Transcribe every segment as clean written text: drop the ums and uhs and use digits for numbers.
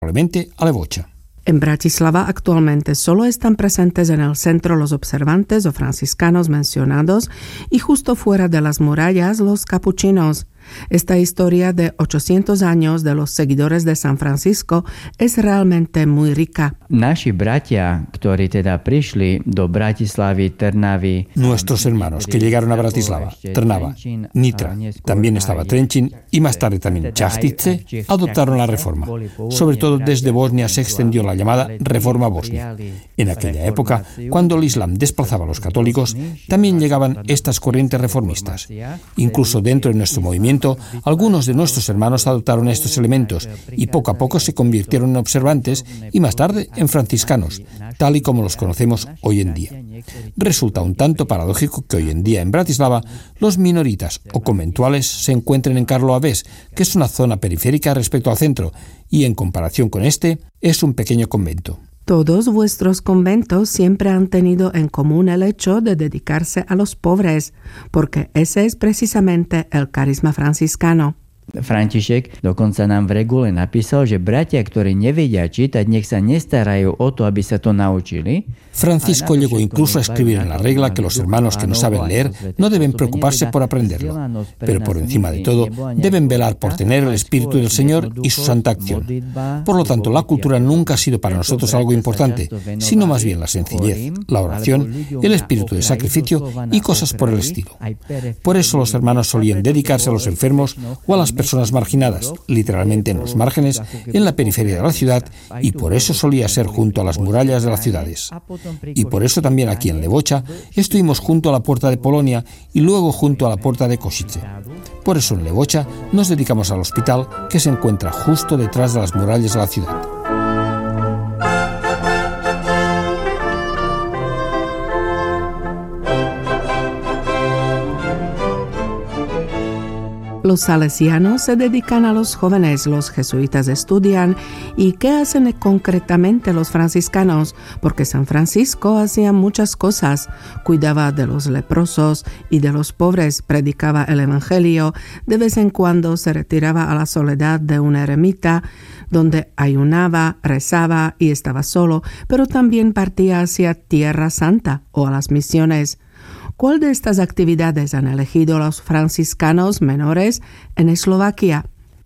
probablemente a Levoča. En Bratislava actualmente solo están presentes en el centro los observantes o franciscanos mencionados y justo fuera de las murallas los capuchinos. Esta historia de 800 años de los seguidores de San Francisco es realmente muy rica. Naši bratia, ktorí teda prišli do Bratislavy, Trnavy, Nuestros hermanos que llegaron a Bratislava, Trnava, Nitra, también estaba Trenčín y más tarde también Častice, adoptaron la reforma. Sobre todo desde Bosnia se extendió la llamada Reforma Bosnia. En aquella época, cuando el Islam desplazaba a los católicos, también llegaban estas corrientes reformistas. Incluso dentro de nuestro movimiento, algunos de nuestros hermanos adoptaron estos elementos y poco a poco se convirtieron en observantes y más tarde en franciscanos, tal y como los conocemos hoy en día. Resulta un tanto paradójico que hoy en día en Bratislava los minoritas o conventuales se encuentren en Karlovac, que es una zona periférica respecto al centro, y en comparación con este es un pequeño convento. Todos vuestros conventos siempre han tenido en común el hecho de dedicarse a los pobres, porque ese es precisamente el carisma franciscano. František dokonca nám v regule napísal, že bratia, ktorí nevedia čítať, nech sa nestarajú o to, aby sa to naučili. Francisco llegó incluso a escribir en la regla que los hermanos que no saben leer no deben preocuparse por aprenderlo, pero por encima de todo deben velar por tener el Espíritu del Señor y su santa acción. Por lo tanto, la cultura nunca ha sido para nosotros algo importante, sino más bien la sencillez, la oración, el espíritu de sacrificio y cosas por el estilo. Por eso los hermanos solían dedicarse a los enfermos o a las personas marginadas, literalmente en los márgenes, en la periferia de la ciudad, y por eso solía ser junto a las murallas de las ciudades. Y por eso también aquí en Levoča estuvimos junto a la puerta de Polonia y luego junto a la puerta de Košice. Por eso en Levoča nos dedicamos al hospital que se encuentra justo detrás de las murallas de la ciudad. Los salesianos se dedican a los jóvenes, los jesuitas estudian. ¿Y qué hacen concretamente los franciscanos? Porque San Francisco hacía muchas cosas. Cuidaba de los leprosos y de los pobres, predicaba el evangelio. De vez en cuando se retiraba a la soledad de una ermita, donde ayunaba, rezaba y estaba solo, pero también partía hacia Tierra Santa o a las misiones. ¿Cuál de estas actividades han elegido los franciscanos menores en Eslovaquia?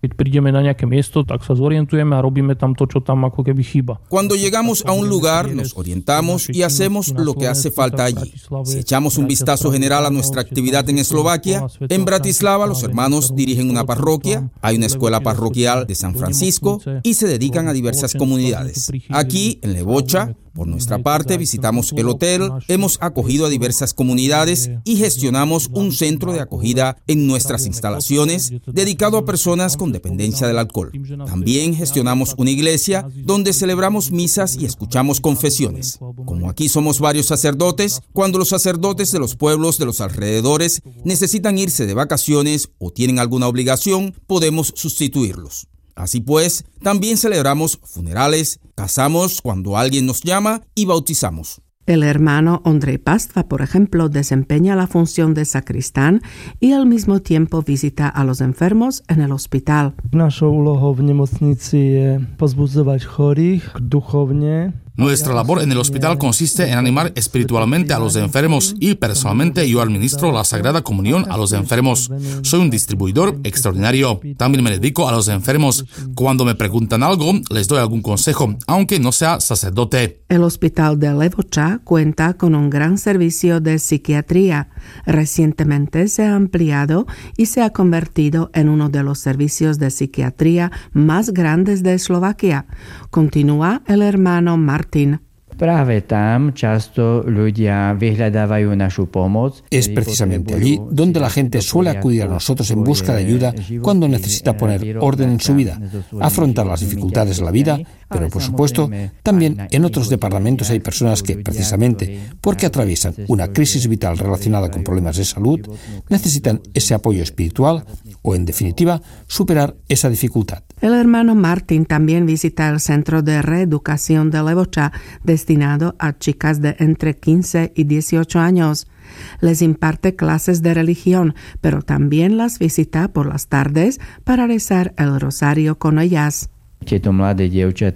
Cuando llegamos a un lugar, nos orientamos y hacemos lo que hace falta allí. Si echamos un vistazo general a nuestra actividad en Eslovaquia, en Bratislava los hermanos dirigen una parroquia, hay una escuela parroquial de San Francisco y se dedican a diversas comunidades. Aquí, en Levoča, por nuestra parte, visitamos el hotel, hemos acogido a diversas comunidades y gestionamos un centro de acogida en nuestras instalaciones dedicado a personas con dependencia del alcohol. También gestionamos una iglesia donde celebramos misas y escuchamos confesiones. Como aquí somos varios sacerdotes, cuando los sacerdotes de los pueblos de los alrededores necesitan irse de vacaciones o tienen alguna obligación, podemos sustituirlos. Así pues, también celebramos funerales, casamos cuando alguien nos llama y bautizamos. El hermano Ondrej Pastva, por ejemplo, desempeña la función de sacristán y al mismo tiempo visita a los enfermos en el hospital. Našou úlohou v nemocnici je pozbudzovať chorých duchovne. Nuestra labor en el hospital consiste en animar espiritualmente a los enfermos y personalmente yo administro la Sagrada Comunión a los enfermos. Soy un distribuidor extraordinario. También me dedico a los enfermos. Cuando me preguntan algo, les doy algún consejo, aunque no sea sacerdote. El hospital de Levoča cuenta con un gran servicio de psiquiatría. Recientemente se ha ampliado y se ha convertido en uno de los servicios de psiquiatría más grandes de Eslovaquia. Continúa el hermano Martin. Práve tam často ľudia vyhľadávajú našu pomoc. Es precisamente allí donde la gente suele acudir a nosotros en busca de ayuda cuando necesita poner orden en su vida, afrontar las dificultades de la vida, pero por supuesto también en otros departamentos hay personas que precisamente porque atraviesan una crisis vital relacionada con problemas de salud, necesitan ese apoyo espiritual o en definitiva superar esa dificultad. El hermano Martin también visita el centro de reeducación de Levoča destinado a chicas de entre 15 y 18 años. Les imparte clases de religión, pero también las visita por las tardes para rezar el rosario con ellas. Tieto mladé dievčatá